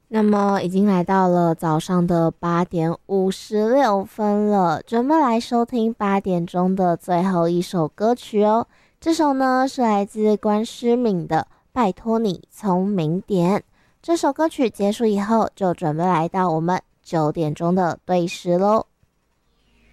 那么已经来到了早上的8:56了，准备来收听8点钟的最后一首歌曲哦。这首呢是来自关诗敏的《拜托你聪明点》。这首歌曲结束以后，就准备来到我们9点钟的对时喽。